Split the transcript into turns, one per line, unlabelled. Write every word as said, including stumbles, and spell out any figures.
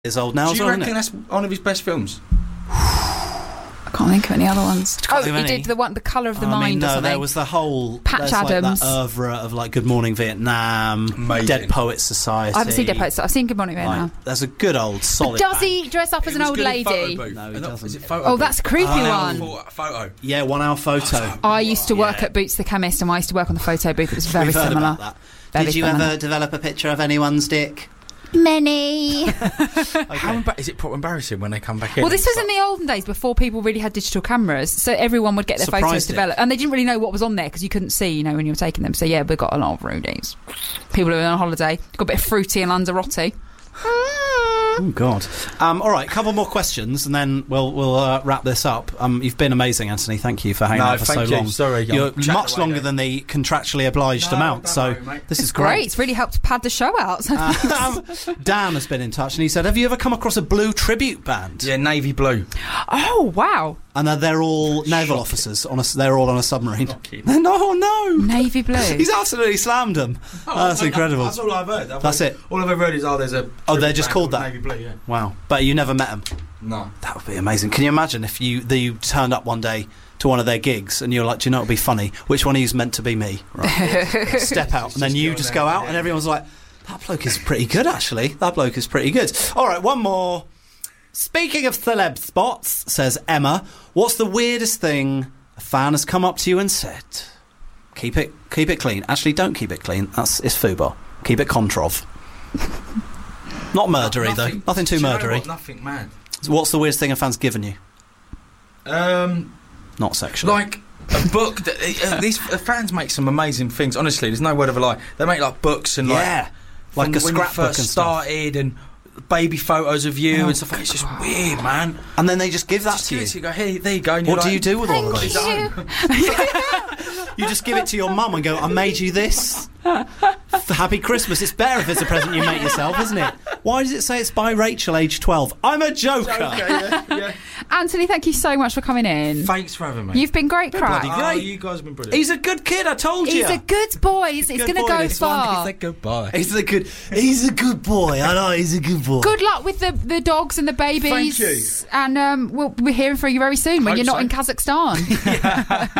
years old now.
Do
as
you
well,
reckon
isn't
that's one of his best films?
I can't think of any other ones.
Can't
Oh,
think
he
of any.
did the one, The Colour of the
I
Mind
mean,
or
no,
something.
there was the whole
Patch
there's, like,
Adams.
that oeuvre of like Good Morning Vietnam,
Amazing.
Dead Poets Society.
I haven't seen Dead Poets. I've seen Good Morning Vietnam.
Like, there's a good old solid.
Does
bang.
he dress up as
He
an
was
old
good in Photo
lady?
Booth.
No, he
Uh,
doesn't.
Is it Photo
Oh,
Booth?
that's a creepy
Oh,
one.
Photo- Photo.
Yeah, one hour photo.
I used to work
Yeah.
at Boots the Chemist, and I used to work on the photo booth. It was very
We've heard
similar.
about that.
Very
Did you
similar.
ever develop a picture of anyone's dick?
Many.
How emba- is it proper embarrassing when they come back in?
Well, this was in the olden days before people really had digital cameras, so everyone would get their
Surprised
photos
it.
developed, and they didn't really know what was on there because you couldn't see, you know, when you were taking them. So yeah, we got a lot of rudies. People who were on holiday got a bit of fruity and Lanzarote.
Oh God! Um, all right, couple more questions, and then we'll we'll uh, wrap this up. Um, you've been amazing, Anthony. Thank you for hanging
No,
out for so
thank you.
long.
Sorry, I'm
you're
chatting
much
away
longer
there.
than the contractually obliged
No,
amount.
don't
So
worry, mate.
this is
Great.
great.
It's really helped pad the show out.
Um, Dan has been in touch, and he said, "Have you ever come across a blue tribute band?"
Yeah, navy blue.
Oh wow,
And uh, they're all naval
Shocking.
officers. On a, they're all on a submarine.
Shocking.
No, no.
navy blue.
He's absolutely slammed them. Oh, that's incredible.
That's all I've heard. I've
That's
heard-
it.
All I've ever heard is, oh, there's a.
Oh, they're
tribute
just
band
called that?
Navy blue, yeah.
Wow. But you never met them.
No.
That would be amazing. Can you imagine if you the, you turned up one day to one of their gigs and you're like, do you know what would be funny? Which one of you's meant to be me? Right. Step out, and then
just
you
going
just
there,
go out,
yeah.
and everyone's like, that bloke is pretty good, actually. That bloke is pretty good. All right, one more. Speaking of celeb spots, says Emma, what's the weirdest thing a fan has come up to you and said? Keep it, keep it clean. Actually, don't keep it clean. That's it's Fubar. Keep it Controv. Not murdery though. Nothing too
Do you know
murdery.
what? Nothing, man.
So what's the weirdest thing a fan's given you?
Um,
Not sexually.
like a book. That, uh, these uh, fans make some amazing things. Honestly, there's no word of a lie. They make like books and like
yeah, like
from
a
when you
scrapbook
first
and stuff.
started and baby photos of you
Oh,
and stuff. It's just weird, man.
And then they just give that
Just
to
give
you.
it to you. Go here, there you go. And you're
What do
like,
you do with all of
Thank
those?
you.
You just give it to your mum and go, I made you this. Happy Christmas. It's better if it's a present you make yourself, isn't it? Why does it say it's by Rachel, age twelve? I'm a joker.
Okay, yeah, yeah.
Anthony, thank you so much for coming in.
Thanks for having me.
You've been great, crack.
bloody
Oh,
great.
you guys have been brilliant.
He's a good kid, I told you.
He's a good boy. He's, he's
Good
going to
boy,
go
this one.
far.
Say goodbye.
He's a good. He's a good boy. I know. He's a good boy.
Good luck with the, the dogs and the babies.
Thank you.
And um, we'll be hearing from you very soon when
Hope
you're not
so.
in Kazakhstan.